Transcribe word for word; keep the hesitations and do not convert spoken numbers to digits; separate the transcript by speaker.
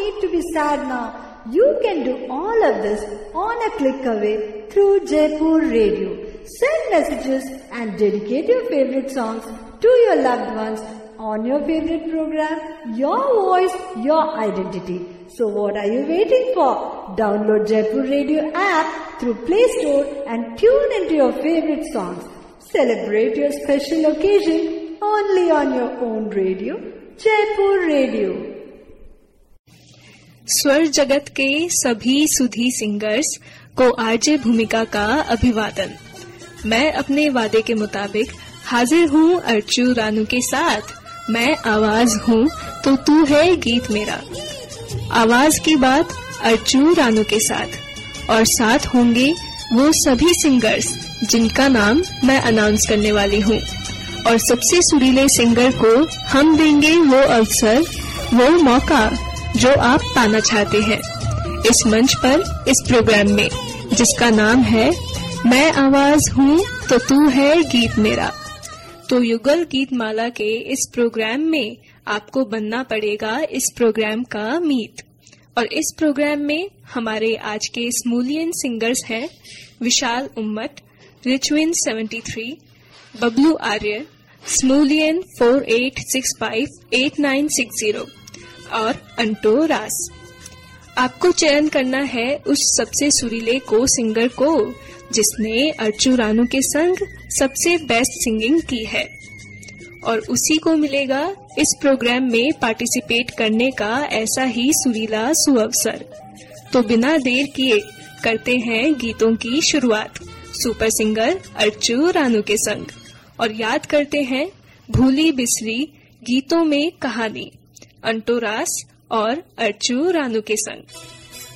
Speaker 1: need to be sad now. You can do all of this on a click away through Jaipur Radio. Send messages and dedicate your favorite songs to your loved ones on your favorite program. Your voice, your identity. So what are you waiting for? Download Jaipur Radio app through Play Store and tune into your favorite songs. Celebrate your special occasion only on your own radio, Jaipur Radio.
Speaker 2: स्वर जगत के सभी सुधी singers को RJ भूमिका का अभिवादन। मैं अपने वादे के मुताबिक हाजिर हूँ अर्चू रानू के साथ। मैं आवाज हूँ तो तू है गीत मेरा। आवाज की बात अर्चू रानू के साथ और साथ होंगे वो सभी सिंगर्स जिनका नाम मैं अनाउंस करने वाली हूँ। और सबसे सुरीले सिंगर को हम देंगे वो अवसर, वो मौका जो आप पाना चाहते हैं इस मंच पर, इस प्रोग्राम में जिसका नाम है मैं आवाज हूँ तो तू है गीत मेरा। तो युगल गीत माला के इस प्रोग्राम में आपको बनना पड़ेगा इस प्रोग्राम का मीत। और इस प्रोग्राम में हमारे आज के स्मूलियन सिंगर्स हैं विशाल उम्मत, रिचविन सेवेंटी थ्री, बबलू आर्य, स्मूलियन four eight six five eight nine six zero और अंटो रास। आपको चयन करना है उस सबसे सुरीले को सिंगर को जिसने अर्चू रानू के संग सबसे बेस्ट सिंगिंग की है और उसी को मिलेगा इस प्रोग्राम में पार्टिसिपेट करने का ऐसा ही सुरीला सुअवसर। तो बिना देर किए करते हैं गीतों की शुरुआत सुपर सिंगर अर्चू रानू के संग और याद करते हैं भूली बिसरी गीतों में कहानी अंटो रास और अर्चू रानू के संग।